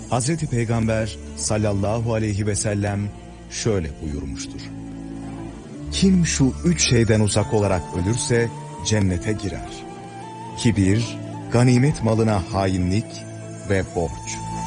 Hazreti Peygamber sallallahu aleyhi ve sellem şöyle buyurmuştur. Kim şu 3 şeyden uzak olarak ölürse cennete girer. Kibir, ganimet malına hainlik ve borç.